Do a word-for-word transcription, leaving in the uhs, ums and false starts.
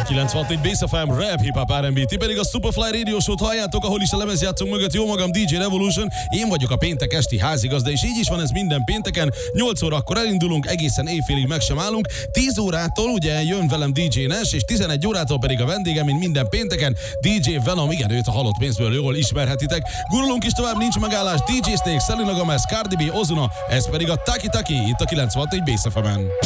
kilencvenhat Bass ef em Rap Hip Hop er and bé. Ti pedig a Superfly Radio Show-t halljátok, ahol is a lemezjátszónk mögött jó magam dé dzsé Revolution. Én vagyok a péntek esti házigazda, és így is van ez minden pénteken. nyolc órakor elindulunk, egészen éjfélig meg sem állunk. tíz órától ugye jön velem dé dzsé Nes, és tizenegy órától pedig a vendégem, mint minden pénteken, dé dzsé Venom, igen, őt a halott pénzből jól ismerhetitek. Gurulunk is tovább, nincs megállás, dé dzsé Snake, Selena Gomez, Cardi B, Ozuna, ez pedig a Taki Taki, itt a kilencvenhat Bass ef emen.